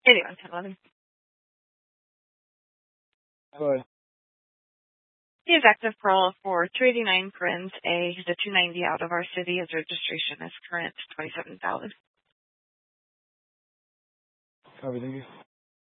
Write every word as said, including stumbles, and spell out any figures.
eighty-one, ten eleven. Bye. He is active parole for two eighty-nine Corinth A. He's a two ninety out of our city. His registration is current twenty-seven thousand. Copy, thank you.